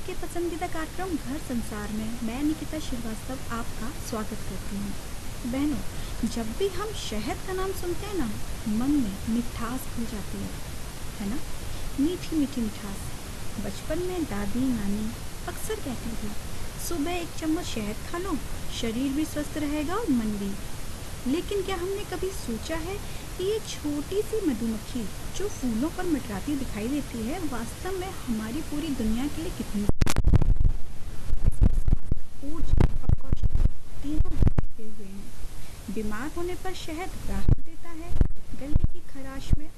आपके पसंदीदा कार्यक्रम घर संसार में मैं निकिता श्रीवास्तव आपका स्वागत करती हूँ। बहनों, जब भी हम शहद का नाम सुनते हैं ना, मन में मिठास घुल जाती है ना? मीठी मीठी मिठास। बचपन में दादी नानी अक्सर कहती थी, सुबह एक चम्मच शहद खा लो, शरीर भी स्वस्थ रहेगा और मन भी। लेकिन क्या हमने कभी सोचा है कि ये छोटी सी मधुमक्खी जो फूलों पर मंडराती दिखाई देती है, वास्तव में हमारी पूरी दुनिया के लिए कितनी ऊर्जा और कौशल तीनों रखे हुए हैं। बीमार होने पर शहद राहत देता है, गले की खराश में